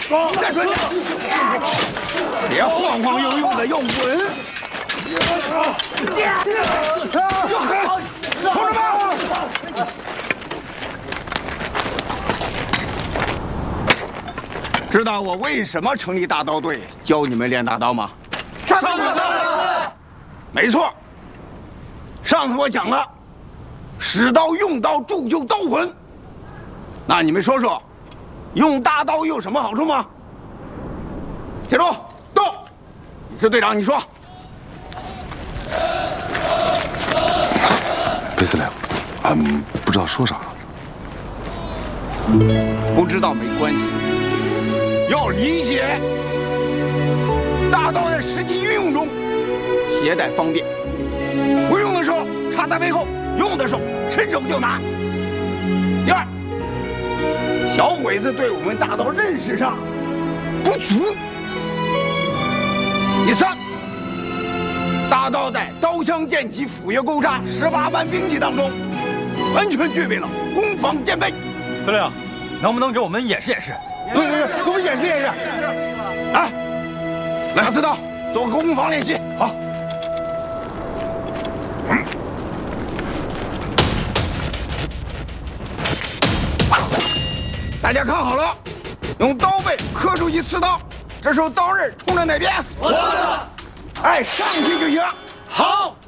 再准点！别晃晃悠悠的，要稳！要狠！同志们，知道我为什么成立大刀队，教你们练大刀吗？上次没错。上次我讲了，使刀用刀铸就刀魂。那你们说说，用大刀有什么好处吗？记住，动！你是队长，你说。 裴司令，俺不知道说啥。 不知道没关系，要理解。大刀在实际运用中，携带方便，不用的时候插在背后，用的时候伸手就拿。第二，小鬼子对我们大刀认识上不足。第三，大刀在刀枪剑戟斧钺钩叉18般兵器当中，完全具备了攻防兼备。 司令，能不能给我们演示演示？ 对，给我们演示演示。来，2刺刀，做攻防练习。好。大家看好了，用刀背刻出一刺刀，这时候刀刃冲着哪边？我的。哎，上去就行。好。